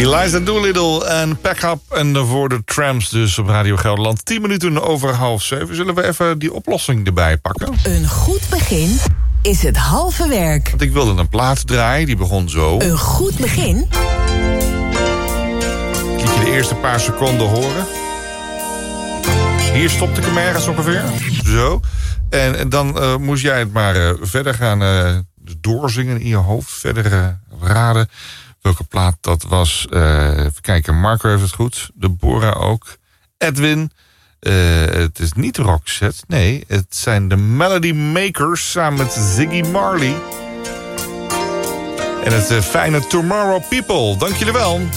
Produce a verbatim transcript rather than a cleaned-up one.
Eliza Doolittle en Pack Up en voor de Tramps dus op Radio Gelderland. tien minuten over half zeven. Zullen we even die oplossing erbij pakken? Een goed begin is het halve werk. Want ik wilde een plaat draaien, die begon zo. Een goed begin? Liet je de eerste paar seconden horen. Hier stopte ik hem ergens ongeveer. Zo. En, en dan uh, moest jij het maar uh, verder gaan uh, doorzingen in je hoofd. Verder uh, raden welke plaat dat was. Uh, even kijken, Marco heeft het goed. Deborah ook. Edwin. Uh, het is niet Roxette. Nee, het zijn de Melody Makers samen met Ziggy Marley. En het uh, fijne Tomorrow People. Dank jullie wel.